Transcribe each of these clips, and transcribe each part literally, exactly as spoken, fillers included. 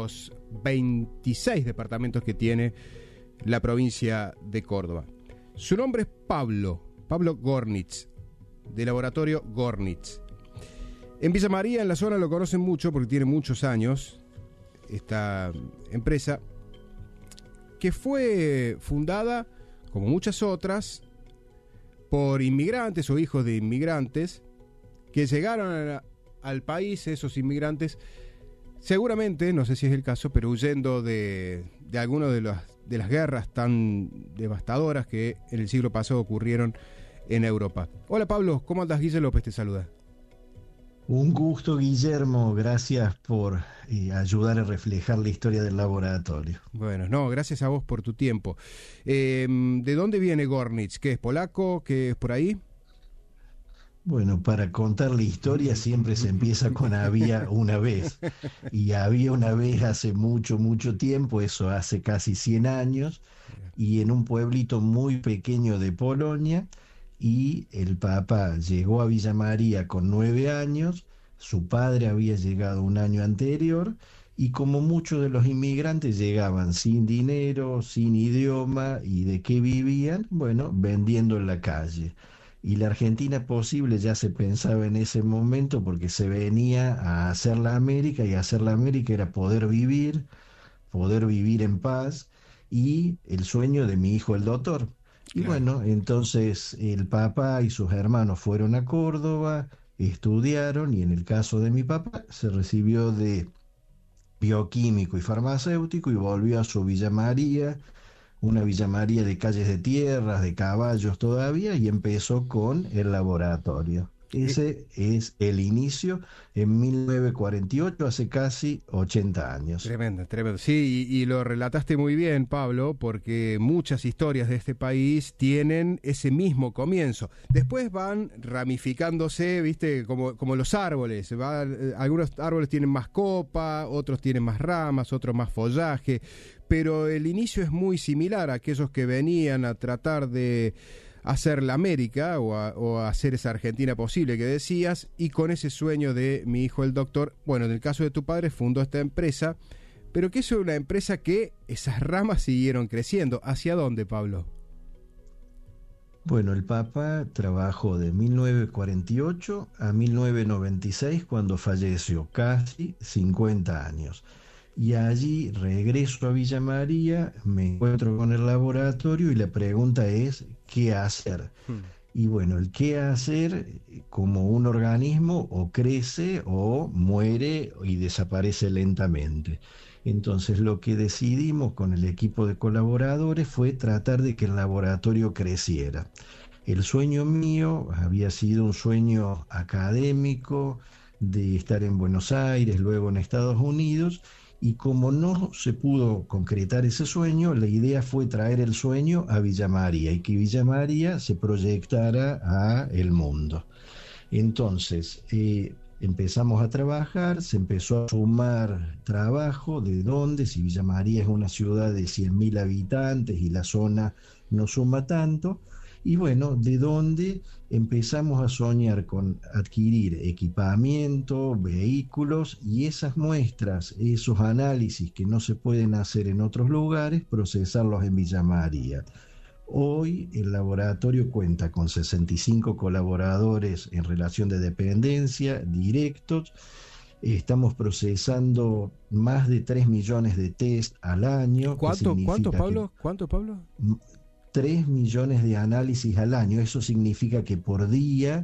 los veintiséis departamentos que tiene la provincia de Córdoba. Su nombre es Pablo, Pablo Gornitz, de Laboratorio Gornitz. En Villa María, en la zona, lo conocen mucho porque tiene muchos años esta empresa, que fue fundada, como muchas otras, por inmigrantes o hijos de inmigrantes que llegaron a, al país, esos inmigrantes, seguramente, no sé si es el caso, pero huyendo de, de algunas de las, de las guerras tan devastadoras que en el siglo pasado ocurrieron en Europa. Hola Pablo, ¿cómo andas? Guille López te saluda. Un gusto, Guillermo, gracias por eh, ayudar a reflejar la historia del laboratorio. Bueno, no, gracias a vos por tu tiempo. Eh, ¿De dónde viene Gornitz? ¿Qué es polaco? ¿Qué es por ahí? Bueno, para contar la historia siempre se empieza con había una vez. Y había una vez hace mucho, mucho tiempo, eso hace casi cien años, y en un pueblito muy pequeño de Polonia, y el Papa llegó a Villa María con nueve años, su padre había llegado un año anterior, y como muchos de los inmigrantes llegaban sin dinero, sin idioma, y de qué vivían, bueno, vendiendo en la calle. Y la Argentina posible ya se pensaba en ese momento porque se venía a hacer la América, y hacer la América era poder vivir, poder vivir en paz, y el sueño de mi hijo el doctor. Y Claro. bueno, entonces el papá y sus hermanos fueron a Córdoba, estudiaron, y en el caso de mi papá se recibió de bioquímico y farmacéutico y volvió a su Villa María, una Villa María de calles de tierras, de caballos todavía, y empezó con el laboratorio. Eh, Ese es el inicio en mil novecientos cuarenta y ocho, hace casi ochenta años. Tremendo, tremendo. Sí, y, y lo relataste muy bien, Pablo, porque muchas historias de este país tienen ese mismo comienzo. Después van ramificándose, viste, como, como los árboles. Va, eh, algunos árboles tienen más copa, otros tienen más ramas, otros más follaje, pero el inicio es muy similar a aquellos que venían a tratar de hacer la América o a, o a hacer esa Argentina posible que decías, y con ese sueño de mi hijo el doctor, bueno, en el caso de tu padre fundó esta empresa, pero que es una empresa que esas ramas siguieron creciendo. ¿Hacia dónde, Pablo? Bueno, el Papa trabajó de mil novecientos cuarenta y ocho a mil novecientos noventa y seis, cuando falleció, casi cincuenta años. Y allí regreso a Villa María, me encuentro con el laboratorio y la pregunta es, ¿qué hacer? Hmm. Y bueno, el qué hacer, como un organismo o crece o muere y desaparece lentamente. Entonces lo que decidimos con el equipo de colaboradores fue tratar de que el laboratorio creciera. El sueño mío había sido un sueño académico, de estar en Buenos Aires, luego en Estados Unidos, y como no se pudo concretar ese sueño, la idea fue traer el sueño a Villa María y que Villa María se proyectara a el mundo. Entonces, eh, empezamos a trabajar, se empezó a sumar trabajo, ¿de dónde? Si Villa María es una ciudad de cien mil habitantes y la zona no suma tanto, y bueno, ¿de dónde? Empezamos a soñar con adquirir equipamiento, vehículos, y esas muestras, esos análisis que no se pueden hacer en otros lugares, procesarlos en Villa María. Hoy el laboratorio cuenta con sesenta y cinco colaboradores en relación de dependencia, directos. Estamos procesando más de tres millones de test al año. ¿Cuánto, ¿cuánto, Pablo? Que ¿Cuánto, Pablo? tres millones de análisis al año. Eso significa que por día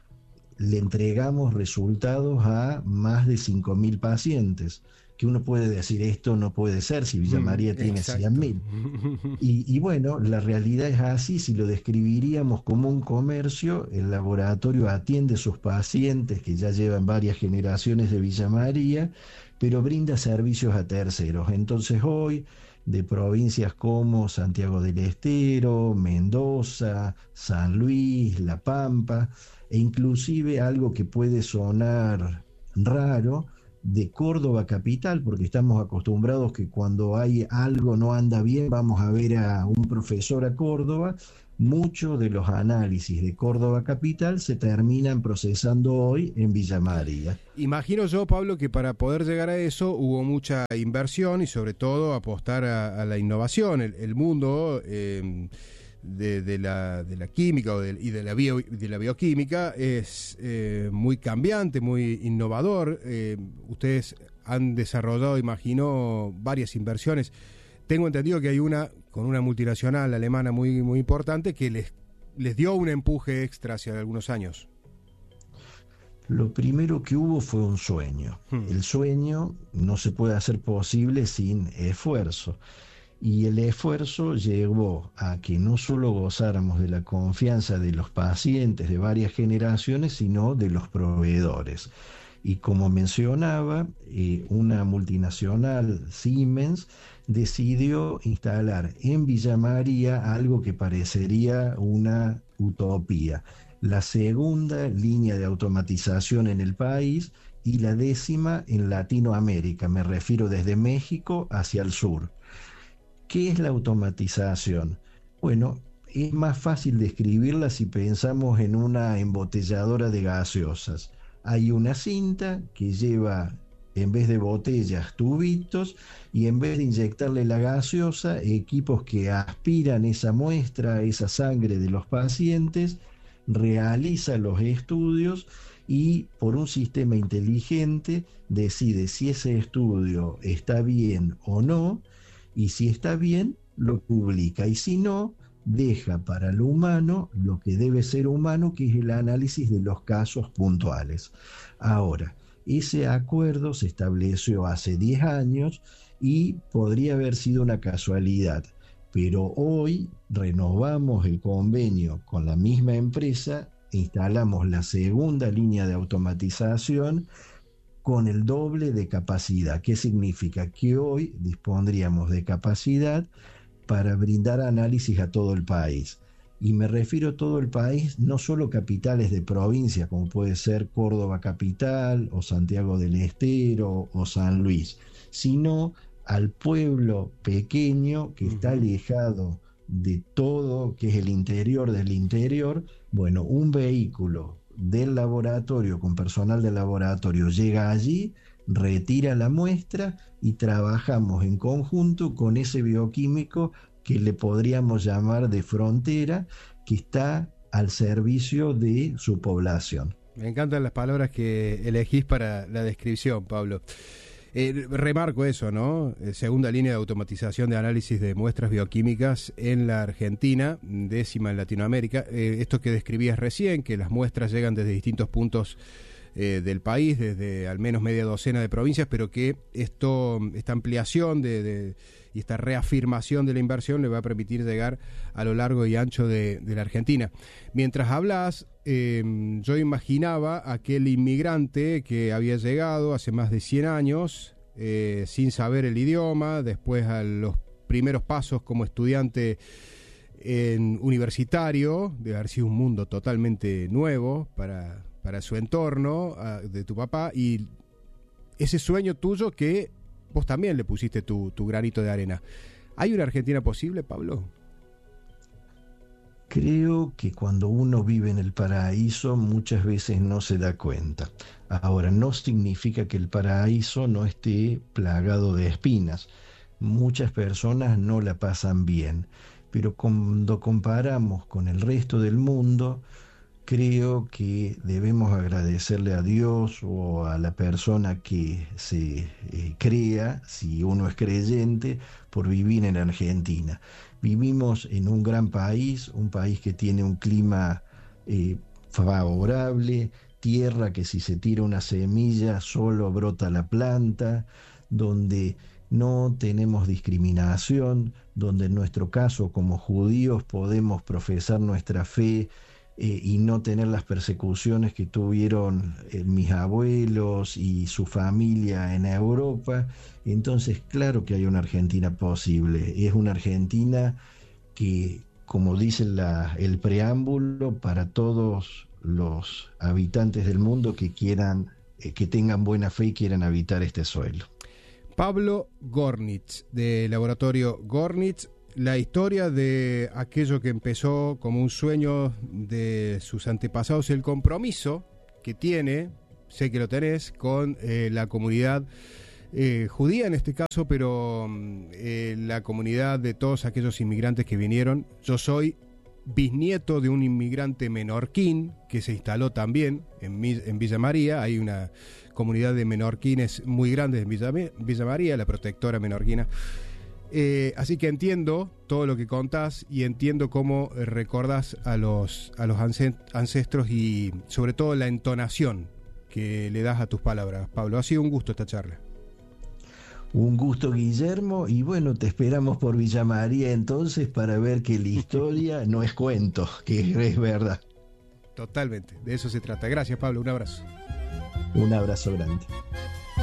le entregamos resultados a más de cinco mil pacientes. Que uno puede decir, esto no puede ser si Villa María mm, tiene cien mil. Y, y bueno, la realidad es así. Si lo describiríamos como un comercio, el laboratorio atiende a sus pacientes que ya llevan varias generaciones de Villa María, pero brinda servicios a terceros. Entonces hoy, de provincias como Santiago del Estero, Mendoza, San Luis, La Pampa, e inclusive algo que puede sonar raro, de Córdoba capital, porque estamos acostumbrados que cuando hay algo no anda bien, vamos a ver a un profesor a Córdoba. Muchos de los análisis de Córdoba capital se terminan procesando hoy en Villa María. Imagino yo, Pablo, que para poder llegar a eso hubo mucha inversión y sobre todo apostar a, a la innovación. El, el mundo eh, de, de, la, de la química o de, y de la, bio, de la bioquímica es eh, muy cambiante, muy innovador. Eh, ustedes han desarrollado, imagino, varias inversiones. Tengo entendido que hay una con una multinacional alemana muy, muy importante que les, les dio un empuje extra hace algunos años. Lo primero que hubo fue un sueño. Hmm. El sueño no se puede hacer posible sin esfuerzo. Y el esfuerzo llevó a que no solo gozáramos de la confianza de los pacientes de varias generaciones, sino de los proveedores. Y como mencionaba, eh, una multinacional, Siemens, decidió instalar en Villa María algo que parecería una utopía. La segunda línea de automatización en el país y la décima en Latinoamérica, me refiero desde México hacia el sur. ¿Qué es la automatización? Bueno, es más fácil describirla si pensamos en una embotelladora de gaseosas. Hay una cinta que lleva, en vez de botellas, tubitos, y en vez de inyectarle la gaseosa, equipos que aspiran esa muestra, esa sangre de los pacientes, realiza los estudios y por un sistema inteligente decide si ese estudio está bien o no, y si está bien, lo publica, y si no, deja para lo humano lo que debe ser humano, que es el análisis de los casos puntuales. Ahora, ese acuerdo se estableció hace diez años y podría haber sido una casualidad, pero hoy renovamos el convenio con la misma empresa, instalamos la segunda línea de automatización con el doble de capacidad. ¿Qué significa? Que hoy dispondríamos de capacidad para brindar análisis a todo el país. Y me refiero a todo el país, no solo capitales de provincia, como puede ser Córdoba capital, o Santiago del Estero, o San Luis, sino al pueblo pequeño que está alejado de todo, que es el interior del interior. Bueno, un vehículo del laboratorio, con personal del laboratorio, llega allí, retira la muestra y trabajamos en conjunto con ese bioquímico que le podríamos llamar de frontera, que está al servicio de su población. Me encantan las palabras que elegís para la descripción, Pablo. Eh, remarco eso, ¿no? Eh, segunda línea de automatización de análisis de muestras bioquímicas en la Argentina, décima en Latinoamérica. Eh, esto que describías recién, que las muestras llegan desde distintos puntos eh, del país, desde al menos media docena de provincias, pero que esto, esta ampliación de, de, y esta reafirmación de la inversión le va a permitir llegar a lo largo y ancho de, de la Argentina. Mientras hablas, eh, yo imaginaba aquel inmigrante que había llegado hace más de cien años, eh, sin saber el idioma, después a los primeros pasos como estudiante en universitario, debe haber sido un mundo totalmente nuevo para, para su entorno, a, de tu papá, y ese sueño tuyo que vos también le pusiste tu, tu granito de arena. ¿Hay una Argentina posible, Pablo? Creo que cuando uno vive en el paraíso muchas veces no se da cuenta. Ahora, no significa que el paraíso no esté plagado de espinas. Muchas personas no la pasan bien, pero cuando comparamos con el resto del mundo, creo que debemos agradecerle a Dios o a la persona que se eh, crea, si uno es creyente, por vivir en Argentina. Vivimos en un gran país, un país que tiene un clima eh, favorable, tierra que si se tira una semilla solo brota la planta, donde no tenemos discriminación, donde en nuestro caso como judíos podemos profesar nuestra fe eh, y no tener las persecuciones que tuvieron eh, mis abuelos y su familia en Europa. Entonces, claro que hay una Argentina posible. Es una Argentina que, como dice la, el preámbulo, para todos los habitantes del mundo que quieran eh, que tengan buena fe y quieran habitar este suelo. Pablo Gornitz, del laboratorio Gornitz, la historia de aquello que empezó como un sueño de sus antepasados, el compromiso que tiene, sé que lo tenés, con eh, la comunidad eh, judía en este caso, pero eh, la comunidad de todos aquellos inmigrantes que vinieron. Yo soy bisnieto de un inmigrante menorquín que se instaló también en, en Villa María. Hay una comunidad de menorquines muy grande en Villa, Villa María, la protectora menorquina. Eh, así que entiendo todo lo que contás y entiendo cómo recordás a los, a los ancestros y sobre todo la entonación que le das a tus palabras, Pablo. Ha sido un gusto esta charla. Un gusto, Guillermo, y bueno, te esperamos por Villa María entonces para ver que la historia no es cuento, que es verdad. Totalmente, de eso se trata. Gracias, Pablo, un abrazo. Un abrazo grande.